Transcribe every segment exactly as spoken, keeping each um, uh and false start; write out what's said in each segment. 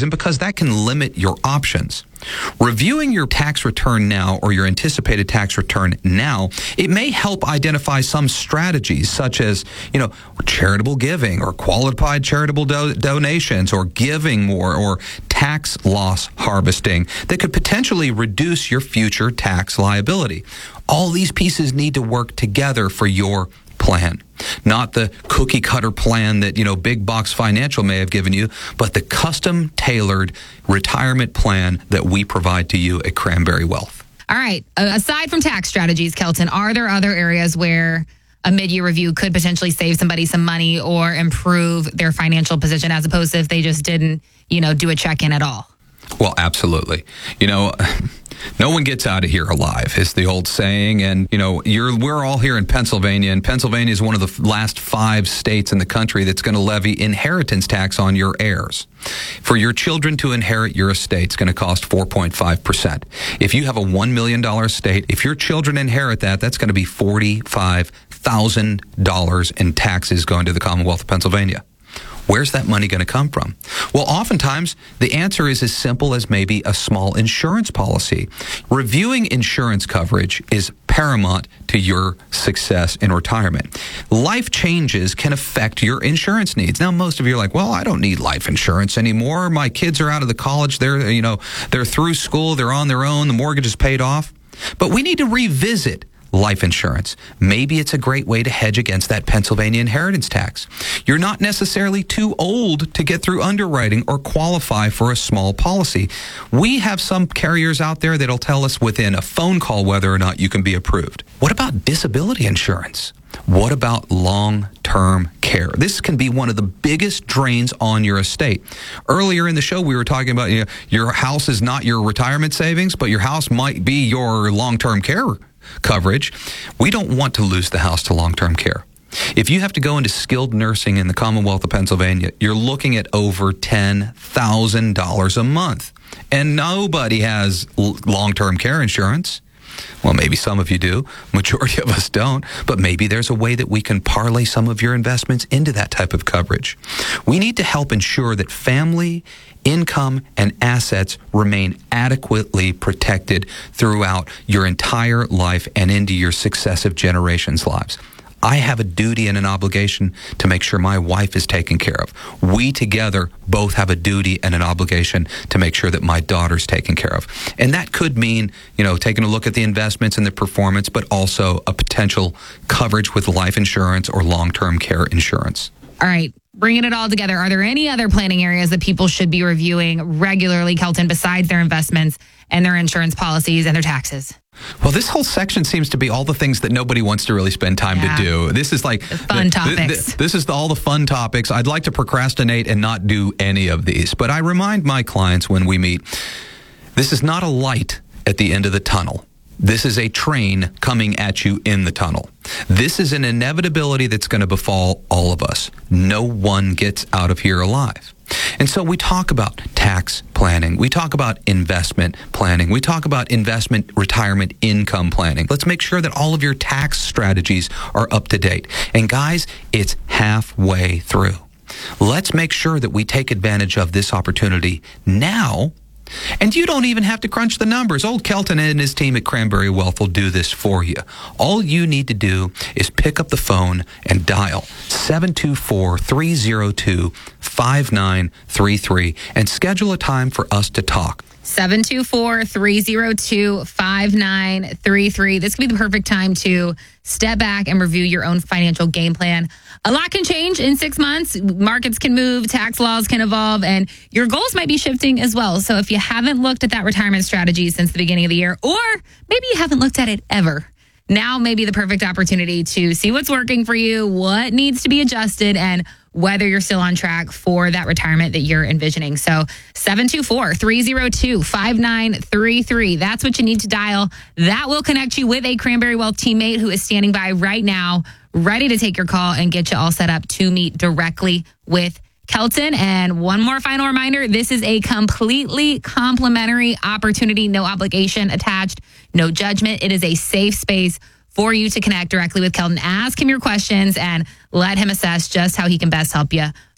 reason because that can limit your options. Reviewing your tax return now or your anticipated tax return now, it may help identify some strategies such as, you know, charitable giving or qualified charitable do- donations or giving more or tax loss harvesting that could potentially reduce your future tax liability. All these pieces need to work together for your plan. Not the cookie cutter plan that, you know, Big Box Financial may have given you, but the custom tailored retirement plan that we provide to you at Cranberry Wealth. All right. Uh, aside from tax strategies, Kelton, are there other areas where a mid-year review could potentially save somebody some money or improve their financial position as opposed to if they just didn't, you know, do a check-in at all? Well, absolutely. You know, no one gets out of here alive, is the old saying. And, you know, you're, we're all here in Pennsylvania, and Pennsylvania is one of the last five states in the country that's going to levy inheritance tax on your heirs. For your children to inherit your estate, it's going to cost four point five percent. If you have a one million dollars estate, if your children inherit that, that's going to be forty-five thousand dollars in taxes going to the Commonwealth of Pennsylvania. Where's that money going to come from? Well, oftentimes, the answer is as simple as maybe a small insurance policy. Reviewing insurance coverage is paramount to your success in retirement. Life changes can affect your insurance needs. Now, most of you are like, well, I don't need life insurance anymore. My kids are out of the college. They're, you know, they're through school. They're on their own. The mortgage is paid off. But we need to revisit life insurance. Maybe it's a great way to hedge against that Pennsylvania inheritance tax. You're not necessarily too old to get through underwriting or qualify for a small policy. We have some carriers out there that'll tell us within a phone call whether or not you can be approved. What about disability insurance? What about long-term care? This can be one of the biggest drains on your estate. Earlier in the show, we were talking about, you know, your house is not your retirement savings, but your house might be your long-term care coverage. We don't want to lose the house to long-term care. If you have to go into skilled nursing in the Commonwealth of Pennsylvania, you're looking at over ten thousand dollars a month. And nobody has long-term care insurance. Well, maybe some of you do. Majority of us don't. But maybe there's a way that we can parlay some of your investments into that type of coverage. We need to help ensure that family income and assets remain adequately protected throughout your entire life and into your successive generations' lives. I have a duty and an obligation to make sure my wife is taken care of. We together both have a duty and an obligation to make sure that my daughter's taken care of. And that could mean, you know, taking a look at the investments and the performance, but also a potential coverage with life insurance or long-term care insurance. All right. Bringing it all together, are there any other planning areas that people should be reviewing regularly, Kelton, besides their investments and their insurance policies and their taxes? Well, this whole section seems to be all the things that nobody wants to really spend time yeah. to do. This is like the fun th- topics. Th- th- this is the, all the fun topics. I'd like to procrastinate and not do any of these. But I remind my clients when we meet, this is not a light at the end of the tunnel. This is a train coming at you in the tunnel. This is an inevitability that's going to befall all of us. No one gets out of here alive. And so we talk about tax planning. We talk about investment planning. We talk about investment retirement income planning. Let's make sure that all of your tax strategies are up to date. And guys, it's halfway through. Let's make sure that we take advantage of this opportunity now. And you don't even have to crunch the numbers. Old Kelton and his team at Cranberry Wealth will do this for you. All you need to do is pick up the phone and dial seven two four, three zero two, five nine three three and schedule a time for us to talk. seven two four, three zero two, five nine three three. This could be the perfect time to step back and review your own financial game plan. A lot can change in six months. Markets can move, tax laws can evolve, and your goals might be shifting as well. So if you haven't looked at that retirement strategy since the beginning of the year, or maybe you haven't looked at it ever, now may be the perfect opportunity to see what's working for you, what needs to be adjusted, and whether you're still on track for that retirement that you're envisioning. So seven two four, three zero two, five nine three three. That's what you need to dial. That will connect you with a Cranberry Wealth teammate who is standing by right now, ready to take your call and get you all set up to meet directly with Kelton. And one more final reminder, this is a completely complimentary opportunity, no obligation attached, no judgment. It is a safe space for you to connect directly with Kelton. Ask him your questions and let him assess just how he can best help you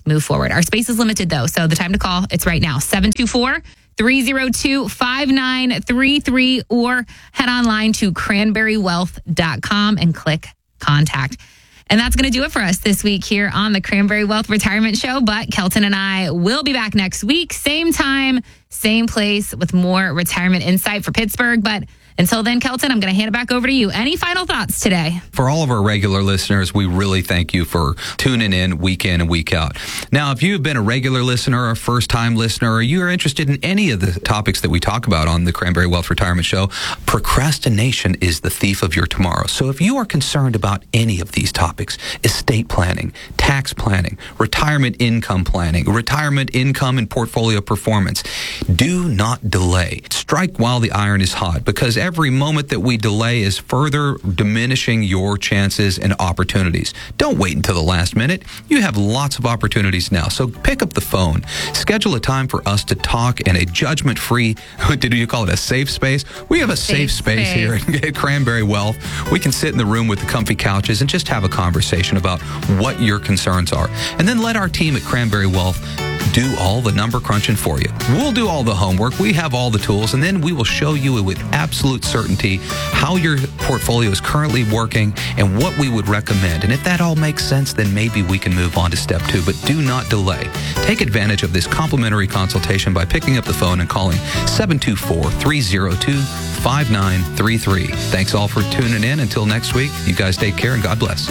move forward. Our space is limited, though, so the time to call, it's right now. seven two four, three oh two, five nine three three or head online to cranberry wealth dot com and click contact. And that's going to do it for us this week here on the Cranberry Wealth Retirement Show. But Kelton and I will be back next week, same time, same place, with more retirement insight for Pittsburgh. But until then, Kelton, I'm going to hand it back over to you. Any final thoughts today? For all of our regular listeners, we really thank you for tuning in week in and week out. Now, if you've been a regular listener, a first-time listener, or you're interested in any of the topics that we talk about on the Cranberry Wealth Retirement Show, procrastination is the thief of your tomorrow. So if you are concerned about any of these topics, estate planning, tax planning, retirement income planning, retirement income and portfolio performance, do not delay. Strike while the iron is hot, because every moment that we delay is further diminishing your chances and opportunities. Don't wait until the last minute. You have lots of opportunities now. So pick up the phone. Schedule a time for us to talk in a judgment-free, did you call it a safe space? We have a safe, safe space, space here at Cranberry Wealth. We can sit in the room with the comfy couches and just have a conversation about what your concerns are. And then let our team at Cranberry Wealth do all the number crunching for you. We'll do all the homework. We have all the tools, and then we will show you with absolute certainty how your portfolio is currently working and what we would recommend. And if that all makes sense, then maybe we can move on to step two, but do not delay. Take advantage of this complimentary consultation by picking up the phone and calling seven two four, three oh two, five nine three three. Thanks all for tuning in. Until next week, you guys take care and God bless.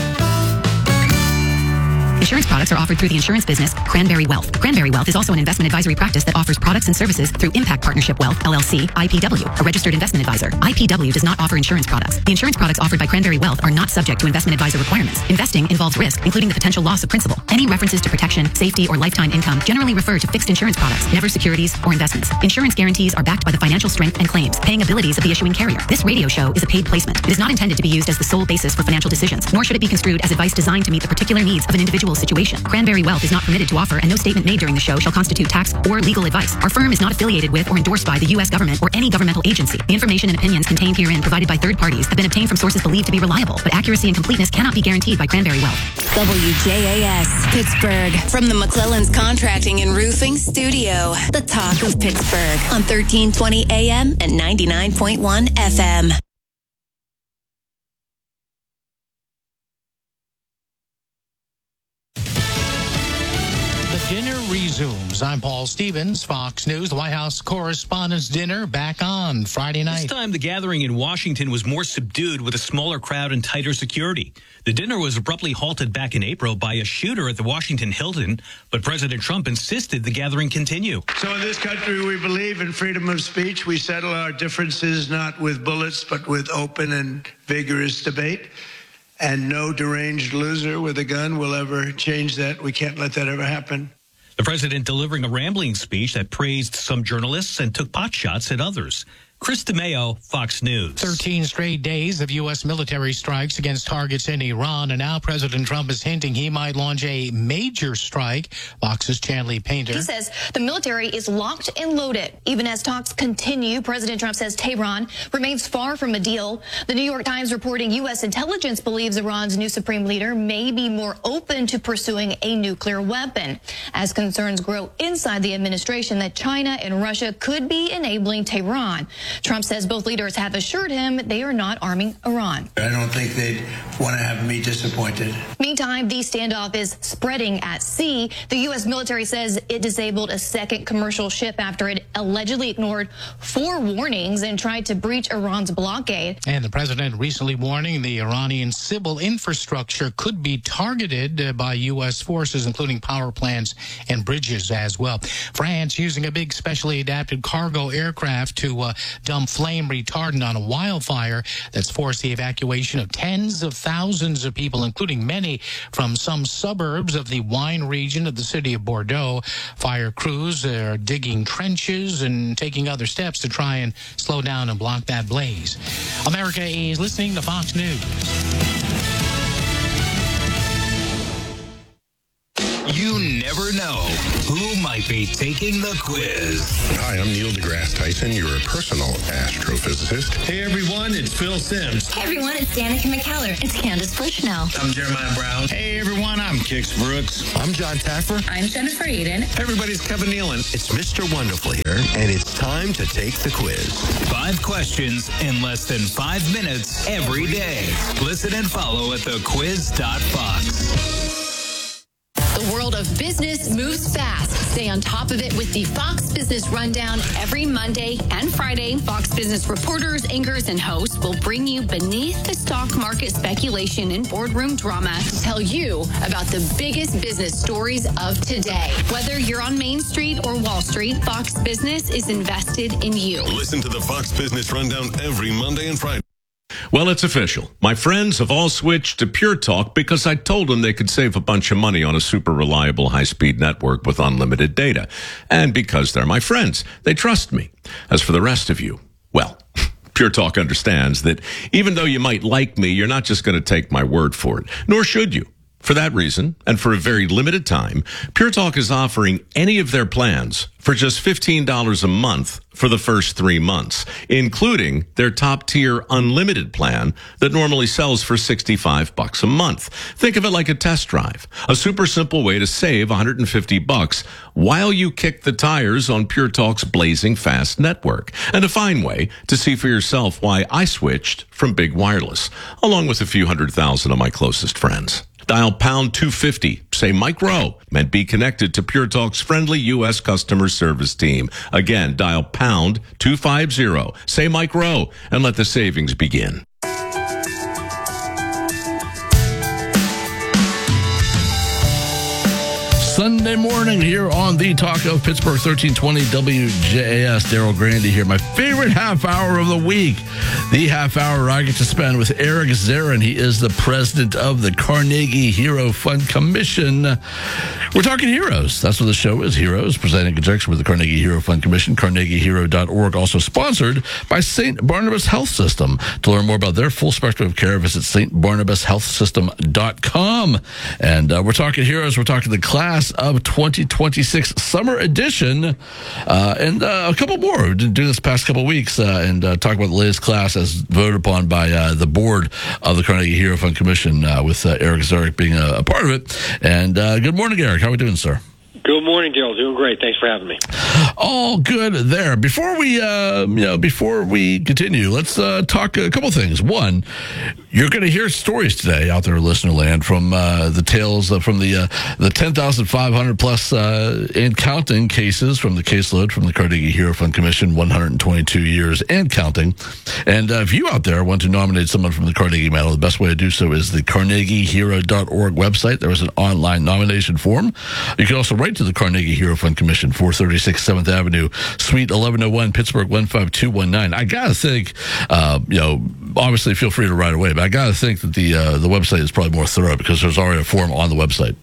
Insurance products are offered through the insurance business Cranberry Wealth. Cranberry Wealth is also an investment advisory practice that offers products and services through Impact Partnership Wealth, L L C, I P W, a registered investment advisor. I P W does not offer insurance products. The insurance products offered by Cranberry Wealth are not subject to investment advisor requirements. Investing involves risk, including the potential loss of principal. Any references to protection, safety, or lifetime income generally refer to fixed insurance products, never securities or investments. Insurance guarantees are backed by the financial strength and claims, paying abilities of the issuing carrier. This radio show is a paid placement. It is not intended to be used as the sole basis for financial decisions, nor should it be construed as advice designed to meet the particular needs of an individual situation. Cranberry Wealth is not permitted to offer, and no statement made during the show shall constitute tax or legal advice. Our firm is not affiliated with or endorsed by the U S government or any governmental agency. The information and opinions contained herein provided by third parties have been obtained from sources believed to be reliable, but accuracy and completeness cannot be guaranteed by Cranberry Wealth. W J A S, Pittsburgh. From the McClellan's Contracting and Roofing Studio, the talk of Pittsburgh on thirteen twenty A M and ninety-nine point one F M. Dinner resumes. I'm Paul Stevens, Fox News. The White House Correspondents' Dinner back on Friday night. This time, the gathering in Washington was more subdued with a smaller crowd and tighter security. The dinner was abruptly halted back in April by a shooter at the Washington Hilton, but President Trump insisted the gathering continue. So in this country, we believe in freedom of speech. We settle our differences not with bullets, but with open and vigorous debate. And no deranged loser with a gun will ever change that. We can't let that ever happen. The president delivering a rambling speech that praised some journalists and took potshots at others. Chris DeMeo, Fox News. thirteen straight days of U S military strikes against targets in Iran, and now President Trump is hinting he might launch a major strike. Fox's Chanley Painter. He says the military is locked and loaded. Even as talks continue, President Trump says Tehran remains far from a deal. The New York Times reporting U S intelligence believes Iran's new supreme leader may be more open to pursuing a nuclear weapon, as concerns grow inside the administration that China and Russia could be enabling Tehran. Trump says both leaders have assured him they are not arming Iran. I don't think they'd want to have me disappointed. Meantime, the standoff is spreading at sea. The U S military says it disabled a second commercial ship after it allegedly ignored four warnings and tried to breach Iran's blockade. And the president recently warning the Iranian civil infrastructure could be targeted by U S forces, including power plants and bridges as well. France using a big specially adapted cargo aircraft to uh, dump flame retardant on a wildfire that's forced the evacuation of tens of thousands of people, including many from some suburbs of the wine region of the city of Bordeaux. Fire crews are digging trenches and taking other steps to try and slow down and block that blaze. America is listening to Fox News. You never know. Who might be taking the quiz? Hi, I'm Neil deGrasse Tyson, your personal astrophysicist. Hey everyone, it's Phil Sims. Hey everyone, it's Danica McKellar. It's Candace Bushnell. I'm Jeremiah Brown. Hey everyone, I'm Kix Brooks. I'm John Taffer. I'm Jennifer Eden. Hey everybody, it's Kevin Nealon. It's Mister Wonderful here, and it's time to take the quiz. Five questions in less than five minutes every day. Listen and follow at the quiz dot fox. The world of business moves fast. Stay on top of it with the Fox Business Rundown every Monday and Friday. Fox Business reporters, anchors, and hosts will bring you beneath the stock market speculation and boardroom drama to tell you about the biggest business stories of today. Whether you're on Main Street or Wall Street, Fox Business is invested in you. Listen to the Fox Business Rundown every Monday and Friday. Well, it's official. My friends have all switched to Pure Talk because I told them they could save a bunch of money on a super reliable high-speed network with unlimited data. And because they're my friends, they trust me. As for the rest of you, well, Pure Talk understands that even though you might like me, you're not just going to take my word for it, nor should you. For that reason, and for a very limited time, Pure Talk is offering any of their plans for just fifteen dollars a month for the first three months, including their top-tier unlimited plan that normally sells for sixty-five bucks a month. Think of it like a test drive, a super simple way to save one hundred fifty bucks while you kick the tires on Pure Talk's blazing fast network, and a fine way to see for yourself why I switched from Big Wireless, along with a few hundred thousand of my closest friends. Dial pound two fifty, say Mike Rowe, and be connected to Pure Talk's friendly U S customer service team. Again, dial pound two fifty, say Mike Rowe, and let the savings begin. Sunday morning here on the Talk of Pittsburgh, thirteen twenty W J A S. Daryl Grandy here. My favorite half hour of the week. The half hour I get to spend with Eric Zarin. He is the president of the Carnegie Hero Fund Commission. We're talking heroes. That's what the show is, Heroes, presented in conjunction with the Carnegie Hero Fund Commission, carnegie hero dot org. Also sponsored by Saint Barnabas Health System. To learn more about their full spectrum of care, visit st barnabas health system dot com. And uh, we're talking heroes. We're talking the class of twenty twenty-six summer edition, uh, and uh, a couple more. We did do this past couple weeks uh, and uh, talk about the latest class as voted upon by uh, the board of the Carnegie Hero Fund Commission, uh, with uh, Eric Zarek being a, a part of it. And uh, good morning, Eric. How are we doing, sir? Good morning, Daryl. Doing great. Thanks for having me. All good there. Before we, uh, you know, before we continue, let's uh, talk a couple things. One, you're going to hear stories today out there in listener land from uh, the tales uh, from the uh, the ten thousand five hundred plus uh, and counting cases from the caseload from the Carnegie Hero Fund Commission, one hundred twenty-two years and counting. And uh, if you out there want to nominate someone from the Carnegie Medal, the best way to do so is the carnegie hero dot org website. There is an online nomination form. You can also write to the Carnegie Hero Fund Commission, four thirty-six seventh Avenue, Suite eleven oh one, Pittsburgh one five two one nine. I gotta think, uh, you know, obviously feel free to write away, but I gotta think that the uh, the website is probably more thorough because there's already a form on the website.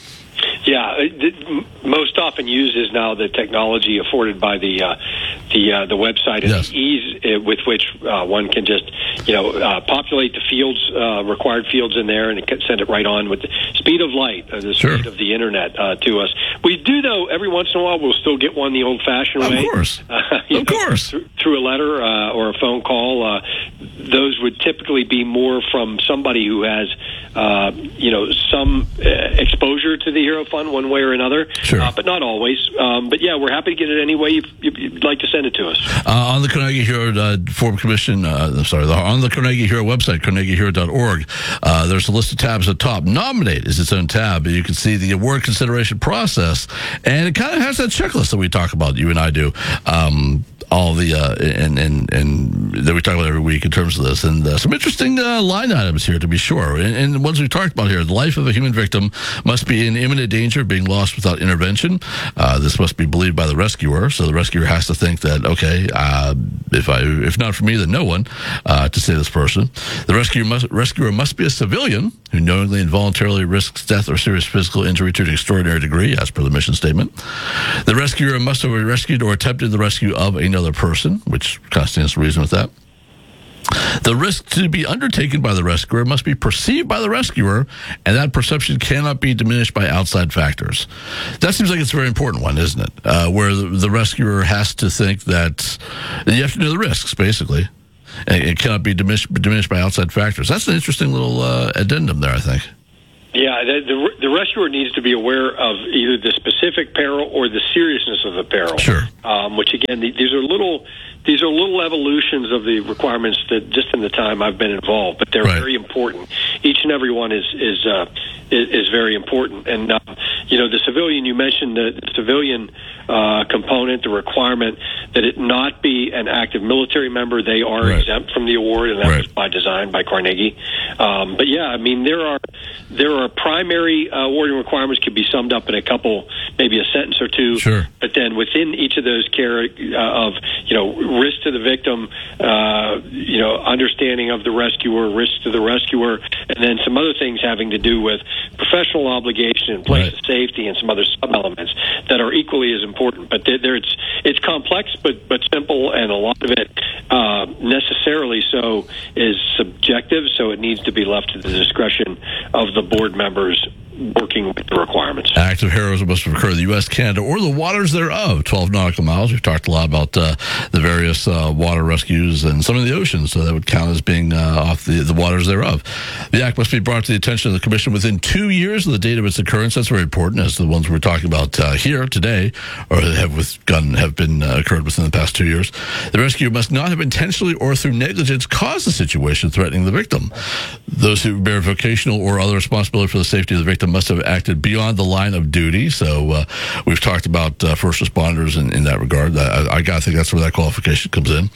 Yeah, it, most often used is now the technology afforded by the uh, the uh, the website and yes. the ease uh, with which uh, one can just you know uh, populate the fields, uh, required fields in there, and it can send it right on with the speed of light, uh, the sure. speed of the internet uh, to us. We do though every once in a while we'll still get one the old-fashioned of way, course, uh, of know, course, th- through a letter uh, or a phone call. Uh, those would typically be more from somebody who has uh, you know some uh, exposure to the Hero Fund one way or another, sure. uh, but not always. Um, but yeah, we're happy to get it any way you, you'd like to send it to us. Uh, on the Carnegie Hero uh, Form Commission, uh, I'm sorry, the, on the Carnegie Hero website, carnegie hero dot org, uh, there's a list of tabs at the top. Nominate is its own tab. You can see the award consideration process, and it kind of has that checklist that we talk about, you and I do. Um, all the uh, and and and that we talk about every week in terms of this, and uh, some interesting uh, line items here to be sure. And, and the ones we talked about here: the life of a human victim must be in imminent danger of being lost without intervention. Uh, this must be believed by the rescuer, so the rescuer has to think that okay, uh, if I if not for me, then no one uh, to save this person. The rescuer must rescuer must be a civilian who knowingly and voluntarily risks death or serious physical injury to an extraordinary degree, as per the mission statement. The rescuer must have rescued or attempted the rescue of another person, which kind of stands to reason with that. The risk to be undertaken by the rescuer must be perceived by the rescuer, and that perception cannot be diminished by outside factors. That seems like it's a very important one, isn't it? Uh, where the, the rescuer has to think that you have to know the risks, basically. And it cannot be diminished, diminished by outside factors. That's an interesting little uh, addendum there, I think. Yeah, the, the, the rescuer needs to be aware of either the specific peril or the seriousness of the peril. Sure. Um, which again, the, these are little, these are little evolutions of the requirements that just in the time I've been involved, but they're right. very important. Each and every one is is uh, is, is very important. And uh, you know, the civilian, you mentioned the, the civilian uh, component, the requirement that it not be an active military member. They are right. exempt from the award, and that right. was by design by Carnegie. Um, but yeah, I mean, there are there are primary uh, awarding requirements could be summed up in a couple, maybe a sentence or two. Sure. But then within each of those care uh, of you know risk to the victim, uh, you know understanding of the rescuer, risk to the rescuer, and then some other things having to do with professional obligation and place right. of safety and some other sub elements that are equally as important. But there, there it's it's complex, but but simple, and a lot of it uh, necessarily so is subjective. So it needs to be left to the discretion of the board members working with the requirements. Acts of heroism must occur in the U S, Canada, or the waters thereof. twelve nautical miles. We've talked a lot about uh, the various uh, water rescues and some of the oceans, so that would count as being uh, off the, the waters thereof. The act must be brought to the attention of the Commission within two years of the date of its occurrence. That's very important, as the ones we're talking about uh, here today, or have with gun have been uh, occurred within the past two years. The rescue must not have intentionally or through negligence caused the situation threatening the victim. Those who bear vocational or other responsibility for the safety of the victim must have acted beyond the line of duty. So uh, we've talked about uh, first responders in, in that regard. I, I got to think that's where that qualification comes in.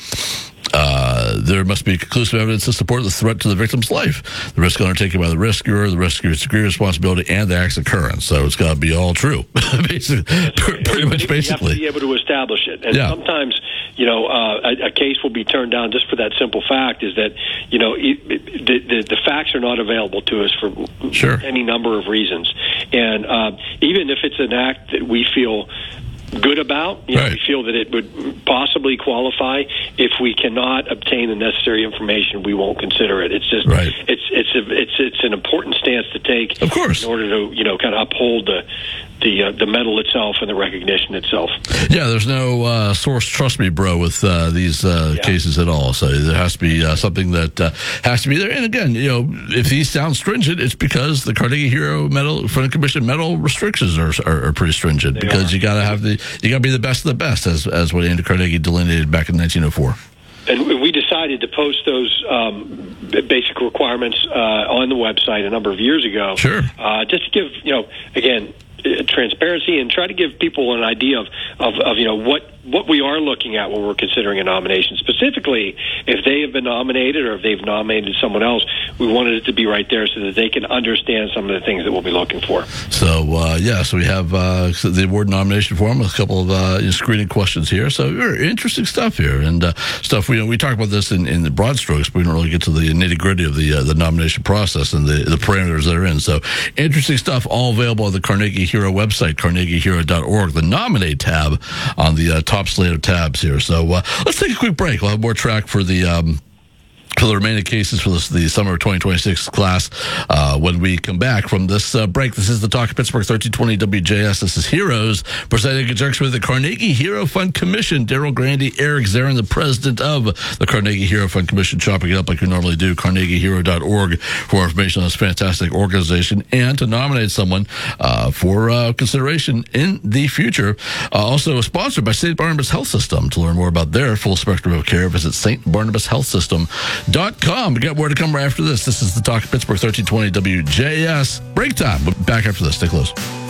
Uh, there must be conclusive evidence to support the threat to the victim's life, the risk undertaken by the rescuer, the rescuer's degree of responsibility, and the act's occurrence. So it's got to be all true, basically, pretty much basically. You have to be able to establish it. And yeah. sometimes, you know, uh, a, a case will be turned down just for that simple fact is that, you know, it, it, the, the, the facts are not available to us for sure. any number of reasons. And uh, even if it's an act that we feel good about, you know, right. we feel that it would possibly qualify. If we cannot obtain the necessary information, we won't consider it. It's just, right. it's it's a, it's it's an important stance to take, of course, in order to you know kind of uphold the the uh, the medal itself and the recognition itself. Yeah, there's no uh, source trust me, bro, with uh, these uh, yeah. cases at all. So there has to be uh, something that uh, has to be there. And again, you know, if these sound stringent, it's because the Carnegie Hero Medal, Front Commission medal restrictions are are, are pretty stringent. They because are. you got to have the you got to be the best of the best, as as what Andrew Carnegie delineated back in nineteen oh four. And we decided to post those um, basic requirements uh, on the website a number of years ago. Sure. Uh, just to give, you know, again, uh, transparency and try to give people an idea of, of, of, you know, what, what we are looking at when we're considering a nomination. Specifically, if they have been nominated or if they've nominated someone else, we wanted it to be right there so that they can understand some of the things that we'll be looking for. So, uh, yeah, so we have uh, the award nomination form with a couple of uh, screening questions here. So, very interesting stuff here. And uh, stuff, we, you know, we talk about this in, in the broad strokes, but we don't really get to the nitty-gritty of the uh, the nomination process and the, the parameters that are in. So, interesting stuff, all available on the Carnegie Hero website, carnegie hero dot org, the Nominate tab on the uh, top slate of tabs here. So uh, let's take a quick break. We'll have more track for the um, for the remaining cases for this, the summer of twenty twenty-six class uh, when we come back from this uh, break. This is the Talk of Pittsburgh, thirteen twenty W J S. This is Heroes, presented in conjunction with the Carnegie Hero Fund Commission. Daryl Grandy, Eric Zarin, the president of the Carnegie Hero Fund Commission, chopping it up like we normally do. carnegie hero dot org for information on this fantastic organization and to nominate someone uh, for uh, consideration in the future. Uh, also sponsored by Saint Barnabas Health System. To learn more about their full spectrum of care, visit Saint Barnabas Health System. Dot com. We got more to come right after this. This is the Talk of Pittsburgh, thirteen twenty W J S. Break time. We'll be back after this. Stay close.